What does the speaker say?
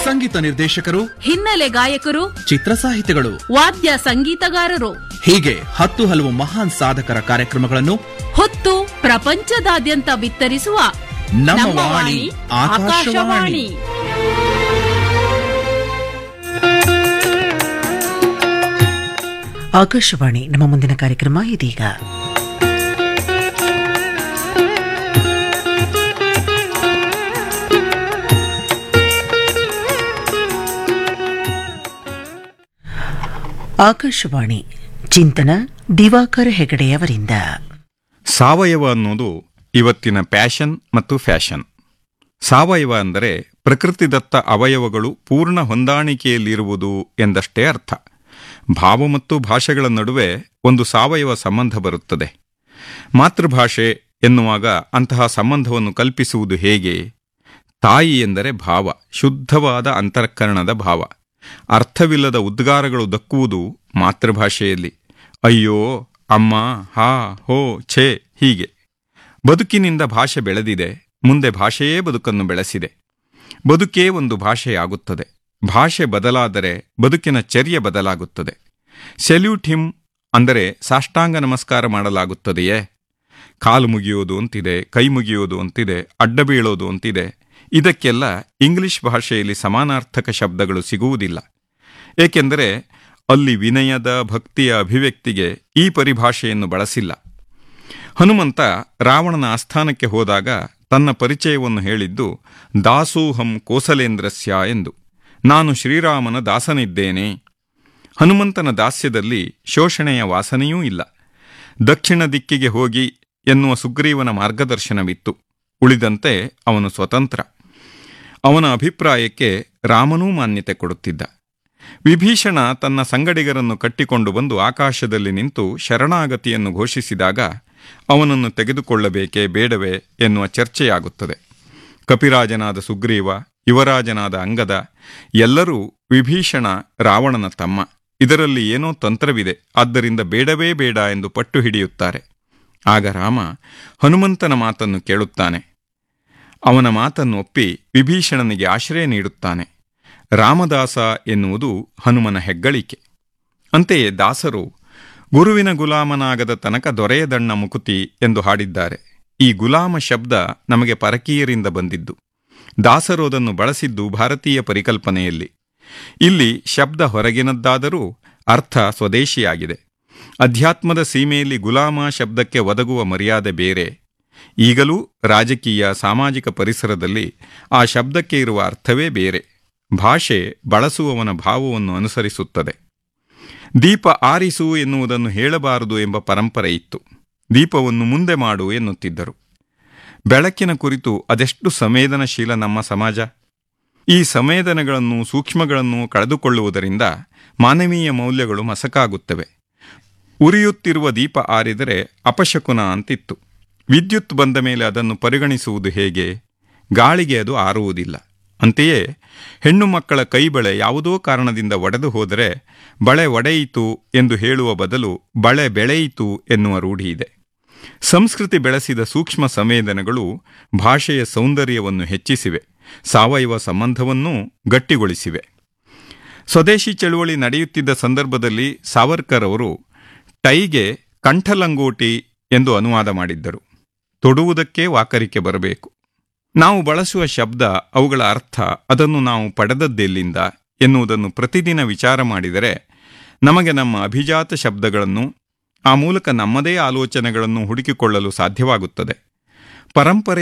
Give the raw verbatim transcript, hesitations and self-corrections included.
ಸಂಗೀತ ನಿರ್ದೇಶಕರು, ಹಿನ್ನೆಲೆ ಗಾಯಕರು, ಚಿತ್ರ ಸಾಹಿತಿಗಳು, ವಾದ್ಯ ಸಂಗೀತಗಾರರು ಹೀಗೆ ಹತ್ತು ಹಲವು ಮಹಾನ್ ಸಾಧಕರ ಕಾರ್ಯಕ್ರಮಗಳನ್ನು ಹೊತ್ತು ಪ್ರಪಂಚದಾದ್ಯಂತ ಬಿತ್ತರಿಸುವ ನಮ್ಮ ವಾಣಿ ಆಕಾಶವಾಣಿ. ಆಕಾಶವಾಣಿ ನಮ್ಮ ಮುಂದಿನ ಕಾರ್ಯಕ್ರಮ ಇದೀಗ. ಆಕಾಶವಾಣಿ ಚಿಂತನ ದಿವಾಕರ ಹೆಗಡೆಯವರಿಂದ. ಸಾವಯವ ಅನ್ನೋದು ಇವತ್ತಿನ ಪ್ಯಾಷನ್ ಮತ್ತು ಫ್ಯಾಷನ್. ಸಾವಯವ ಅಂದರೆ ಪ್ರಕೃತಿದತ್ತ ಅವಯವಗಳು ಪೂರ್ಣ ಹೊಂದಾಣಿಕೆಯಲ್ಲಿರುವುದು ಎಂದಷ್ಟೇ ಅರ್ಥ. ಭಾವ ಮತ್ತು ಭಾಷೆಗಳ ನಡುವೆ ಒಂದು ಸಾವಯವ ಸಂಬಂಧ ಬರುತ್ತದೆ. ಮಾತೃಭಾಷೆ ಎನ್ನುವಾಗ ಅಂತಹ ಸಂಬಂಧವನ್ನು ಕಲ್ಪಿಸುವುದು ಹೇಗೆ? ತಾಯಿ ಎಂದರೆ ಭಾವ, ಶುದ್ಧವಾದ ಅಂತಃಕರಣದ ಭಾವ. ಅರ್ಥವಿಲ್ಲದ ಉದ್ಗಾರಗಳು ದಕ್ಕುವುದು ಮಾತೃಭಾಷೆಯಲ್ಲಿ. ಅಯ್ಯೋ, ಅಮ್ಮ, ಹಾ, ಹೋ, ಛೇ ಹೀಗೆ. ಬದುಕಿನಿಂದ ಭಾಷೆ ಬೆಳೆದಿದೆ, ಮುಂದೆ ಭಾಷೆಯೇ ಬದುಕನ್ನು ಬೆಳೆಸಿದೆ. ಬದುಕೇ ಒಂದು ಭಾಷೆಯಾಗುತ್ತದೆ. ಭಾಷೆ ಬದಲಾದರೆ ಬದುಕಿನ ಚರ್ಯೆ ಬದಲಾಗುತ್ತದೆ. ಸೆಲ್ಯೂಟ್ ಹಿಮ್ ಅಂದರೆ ಸಾಷ್ಟಾಂಗ ನಮಸ್ಕಾರ ಮಾಡಲಾಗುತ್ತದೆಯೇ? ಕಾಲು ಮುಗಿಯೋದು ಅಂತಿದೆ, ಕೈ ಮುಗಿಯೋದು ಅಂತಿದೆ, ಅಡ್ಡ ಬೀಳೋದು ಅಂತಿದೆ. ಇದಕ್ಕೆಲ್ಲ ಇಂಗ್ಲಿಷ್ ಭಾಷೆಯಲ್ಲಿ ಸಮಾನಾರ್ಥಕ ಶಬ್ದಗಳು ಸಿಗುವುದಿಲ್ಲ. ಏಕೆಂದರೆ ಅಲ್ಲಿ ವಿನಯದ, ಭಕ್ತಿಯ ಅಭಿವ್ಯಕ್ತಿಗೆ ಈ ಪರಿಭಾಷೆಯನ್ನು ಬಳಸಿಲ್ಲ. ಹನುಮಂತ ರಾವಣನ ಆಸ್ಥಾನಕ್ಕೆ ಹೋದಾಗ ತನ್ನ ಪರಿಚಯವನ್ನು ಹೇಳಿದ್ದು ದಾಸೋಹಂ ಕೋಸಲೇಂದ್ರಸ್ಯ ಎಂದು. ನಾನು ಶ್ರೀರಾಮನ ದಾಸನಿದ್ದೇನೆ. ಹನುಮಂತನ ದಾಸ್ಯದಲ್ಲಿ ಶೋಷಣೆಯ ವಾಸನೆಯೂ ಇಲ್ಲ. ದಕ್ಷಿಣ ದಿಕ್ಕಿಗೆ ಹೋಗಿ ಎನ್ನುವ ಸುಗ್ರೀವನ ಮಾರ್ಗದರ್ಶನವಿತ್ತು. ಉಳಿದಂತೆ ಅವನು ಸ್ವತಂತ್ರ. ಅವನ ಅಭಿಪ್ರಾಯಕ್ಕೆ ರಾಮನೂ ಮಾನ್ಯತೆ ಕೊಡುತ್ತಿದ್ದ. ವಿಭೀಷಣ ತನ್ನ ಸಂಗಡಿಗರನ್ನು ಕಟ್ಟಿಕೊಂಡು ಬಂದು ಆಕಾಶದಲ್ಲಿ ನಿಂತು ಶರಣಾಗತಿಯನ್ನು ಘೋಷಿಸಿದಾಗ ಅವನನ್ನು ತೆಗೆದುಕೊಳ್ಳಬೇಕೇ ಬೇಡವೇ ಎನ್ನುವ ಚರ್ಚೆಯಾಗುತ್ತದೆ. ಕಪಿರಾಜನಾದ ಸುಗ್ರೀವ, ಯುವರಾಜನಾದ ಅಂಗದ ಎಲ್ಲರೂ ವಿಭೀಷಣ ರಾವಣನ ತಮ್ಮ, ಇದರಲ್ಲಿ ಏನೋ ತಂತ್ರವಿದೆ, ಆದ್ದರಿಂದ ಬೇಡವೇ ಬೇಡ ಎಂದು ಪಟ್ಟು ಹಿಡಿಯುತ್ತಾರೆ. ಆಗ ರಾಮ ಹನುಮಂತನ ಮಾತನ್ನು ಕೇಳುತ್ತಾನೆ. ಅವನ ಮಾತನ್ನು ಒಪ್ಪಿ ವಿಭೀಷಣನಿಗೆ ಆಶ್ರಯ ನೀಡುತ್ತಾನೆ. ರಾಮದಾಸ ಎನ್ನುವುದು ಹನುಮನ ಹೆಗ್ಗಳಿಕೆ. ಅಂತೆಯೇ ದಾಸರು ಗುರುವಿನ ಗುಲಾಮನಾಗದ ತನಕ ದೊರೆಯದಣ್ಣ ಮುಕುತಿ ಎಂದು ಹಾಡಿದ್ದಾರೆ. ಈ ಗುಲಾಮ ಶಬ್ದ ನಮಗೆ ಪರಕೀಯರಿಂದ ಬಂದಿದ್ದು. ದಾಸರು ಅದನ್ನು ಬಳಸಿದ್ದು ಭಾರತೀಯ ಪರಿಕಲ್ಪನೆಯಲ್ಲಿ. ಇಲ್ಲಿ ಶಬ್ದ ಹೊರಗಿನದ್ದಾದರೂ ಅರ್ಥ ಸ್ವದೇಶಿಯಾಗಿದೆ. ಅಧ್ಯಾತ್ಮದ ಸೀಮೆಯಲ್ಲಿ ಗುಲಾಮ ಶಬ್ದಕ್ಕೆ ಒದಗುವ ಮರ್ಯಾದೆ ಬೇರೆ. ಈಗಲೂ ರಾಜಕೀಯ, ಸಾಮಾಜಿಕ ಪರಿಸರದಲ್ಲಿ ಆ ಶಬ್ದಕ್ಕೆ ಇರುವ ಅರ್ಥವೇ ಬೇರೆ. ಭಾಷೆ ಬಳಸುವವನ ಭಾವವನ್ನು ಅನುಸರಿಸುತ್ತದೆ. ದೀಪ ಆರಿಸು ಎನ್ನುವುದನ್ನು ಹೇಳಬಾರದು ಎಂಬ ಪರಂಪರೆ ಇತ್ತು. ದೀಪವನ್ನು ಮುಂದೆ ಮಾಡು ಎನ್ನುತ್ತಿದ್ದರು. ಬೆಳಕಿನ ಕುರಿತು ಅದೆಷ್ಟು ಸಂವೇದನಶೀಲ ನಮ್ಮ ಸಮಾಜ. ಈ ಸಂವೇದನೆಗಳನ್ನು, ಸೂಕ್ಷ್ಮಗಳನ್ನು ಕಳೆದುಕೊಳ್ಳುವುದರಿಂದ ಮಾನವೀಯ ಮೌಲ್ಯಗಳು ಮಸಕಾಗುತ್ತವೆ. ಉರಿಯುತ್ತಿರುವ ದೀಪ ಆರಿದರೆ ಅಪಶಕುನ ಅಂತಿತ್ತು. ವಿದ್ಯುತ್ ಬಂದ ಮೇಲೆ ಅದನ್ನು ಪರಿಗಣಿಸುವುದು ಹೇಗೆ? ಗಾಳಿಗೆ ಅದು ಆರುವುದಿಲ್ಲ. ಅಂತೆಯೇ ಹೆಣ್ಣು ಮಕ್ಕಳ ಕೈಬಳೆ ಯಾವುದೋ ಕಾರಣದಿಂದ ಒಡೆದು ಹೋದರೆ ಬಳೆ ಒಡೆಯಿತು ಎಂದು ಹೇಳುವ ಬದಲು ಬಳೆ ಬೆಳೆಯಿತು ಎನ್ನುವ ರೂಢಿ ಇದೆ. ಸಂಸ್ಕೃತಿ ಬೆಳೆಸಿದ ಸೂಕ್ಷ್ಮ ಸಂವೇದನೆಗಳು ಭಾಷೆಯ ಸೌಂದರ್ಯವನ್ನು ಹೆಚ್ಚಿಸಿವೆ, ಸಾವಯವ ಸಂಬಂಧವನ್ನೂ ಗಟ್ಟಿಗೊಳಿಸಿವೆ. ಸ್ವದೇಶಿ ಚಳುವಳಿ ನಡೆಯುತ್ತಿದ್ದ ಸಂದರ್ಭದಲ್ಲಿ ಸಾವರ್ಕರ್ ಅವರು ಟೈಗೆ ಕಂಠಲಂಗೋಟಿ ಎಂದು ಅನುವಾದ ಮಾಡಿದ್ದರು. ತೊಡುವುದಕ್ಕೆ ವಾಕರಿಕೆ ಬರಬೇಕು. ನಾವು ಬಳಸುವ ಶಬ್ದ, ಅವುಗಳ ಅರ್ಥ, ಅದನ್ನು ನಾವು ಪಡೆದದ್ದೆಲ್ಲಿಂದ ಎನ್ನುವುದನ್ನು ಪ್ರತಿದಿನ ವಿಚಾರ ಮಾಡಿದರೆ ನಮಗೆ ನಮ್ಮ ಅಭಿಜಾತ ಶಬ್ದಗಳನ್ನು, ಆ ಮೂಲಕ ನಮ್ಮದೇ ಆಲೋಚನೆಗಳನ್ನು ಹುಡುಕಿಕೊಳ್ಳಲು ಸಾಧ್ಯವಾಗುತ್ತದೆ. ಪರಂಪರೆ